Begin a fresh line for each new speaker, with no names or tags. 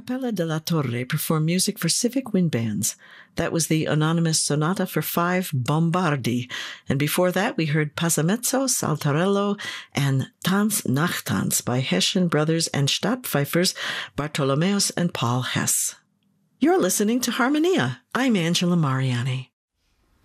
Cappella della Torre performed music for civic wind bands. That was the anonymous Sonata for 5 Bombardi. And before that, we heard Passamezzo, Saltarello, and Tanz Nachtanz by Hessian brothers and Stadtpfeifers Bartholomeus and Paul Hess. You're listening to Harmonia. I'm Angela Mariani.